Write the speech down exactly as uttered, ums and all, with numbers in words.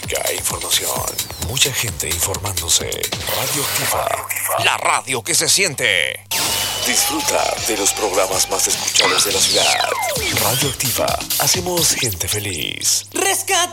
música e información. Mucha gente informándose. Radioactiva, la radio que se siente. Disfruta de los programas más escuchados de la ciudad. Radioactiva, hacemos gente feliz. Rescata.